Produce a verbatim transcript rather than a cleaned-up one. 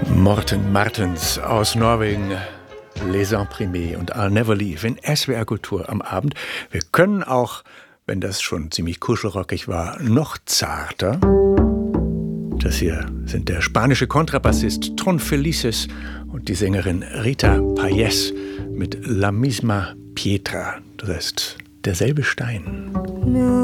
Morten Martens aus Norwegen, Les Imprimés und I'll Never Leave in S W R Kultur am Abend. Wir können auch, wenn das schon ziemlich kuschelrockig war, noch zarter. Das hier sind der spanische Kontrabassist Tron Felices und die Sängerin Rita Payés mit La Misma Pietra, das heißt derselbe Stein.